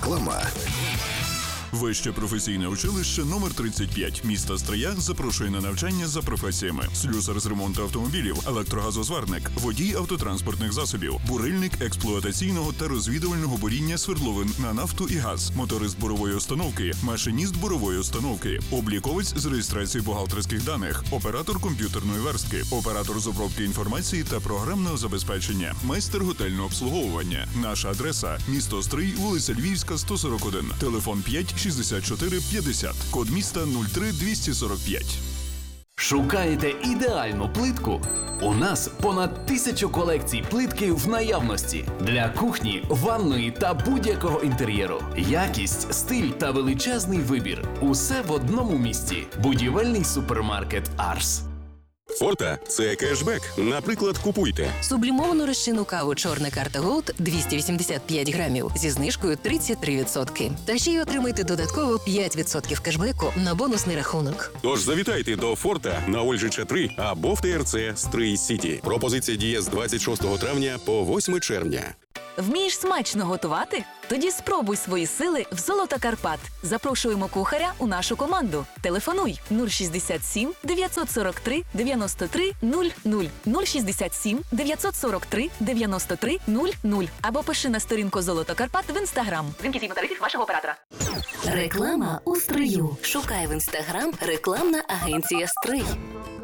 Реклама. Вище професійне училище номер 35 міста Стрия запрошує на навчання за професіями: слюсар з ремонту автомобілів, електрогазозварник, водій автотранспортних засобів, бурильник експлуатаційного та розвідувального буріння свердловин на нафту і газ, моторист бурової установки, машиніст бурової установки, обліковець з реєстрації бухгалтерських даних, оператор комп'ютерної верстки, оператор з обробки інформації та програмного забезпечення, майстер готельного обслуговування. Наша адреса – місто Стрий, вулиця Львівська, 141, телефон 5 64 50, код міста 03245. Шукаєте ідеальну плитку? У нас понад 1000 колекцій плитки в наявності для кухні, ванної та будь-якого інтер'єру. Якість, стиль та величезний вибір. Усе в одному місці. Будівельний супермаркет «Арс». Форта – це кешбек. Наприклад, купуйте сублімовану розчинну каву «Чорна карта Голд» 285 грамів зі знижкою 33%. Та ще й отримайте додатково 5% кешбеку на бонусний рахунок. Тож завітайте до Форта на Ольжича 3 або в ТРЦ Стрий Сіті. Пропозиція діє з 26 травня по 8 червня. Вмієш смачно готувати? Тоді спробуй свої сили в «Золото Карпат». Запрошуємо кухаря у нашу команду. Телефонуй 067 943 93 00 067 943 93 00 або пиши на сторінку «Золото Карпат» в Інстаграм. Вимкніть тарифів вашого оператора. Реклама у Стрию. Шукай в Інстаграм рекламна агенція «Стрий».